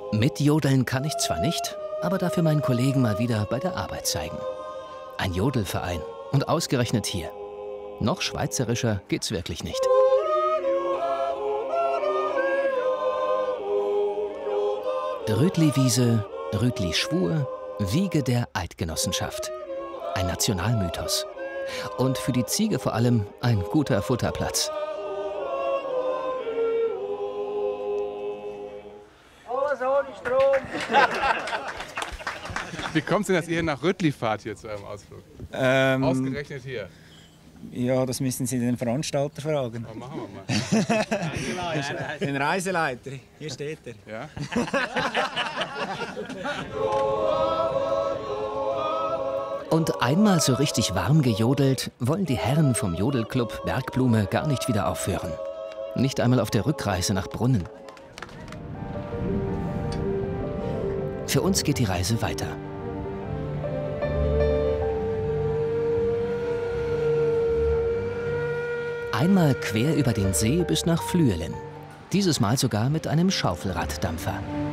Mit Jodeln kann ich zwar nicht, aber dafür meinen Kollegen mal wieder bei der Arbeit zeigen. Ein Jodelverein und ausgerechnet hier. Noch schweizerischer geht's wirklich nicht. Rütli-Wiese, Rütli-Schwur, Wiege der Eidgenossenschaft. Ein Nationalmythos. Und für die Ziege vor allem ein guter Futterplatz. Alles ohne Strom. Wie kommt es denn, dass ihr nach Rütli fahrt hier zu einem Ausflug? Ausgerechnet hier. Ja, das müssen Sie den Veranstalter fragen. Oh, machen wir mal. Den Reiseleiter. Hier steht er. Ja? Und einmal so richtig warm gejodelt, wollen die Herren vom Jodelclub Bergblume gar nicht wieder aufhören. Nicht einmal auf der Rückreise nach Brunnen. Für uns geht die Reise weiter. Einmal quer über den See bis nach Flüelen. Dieses Mal sogar mit einem Schaufelraddampfer.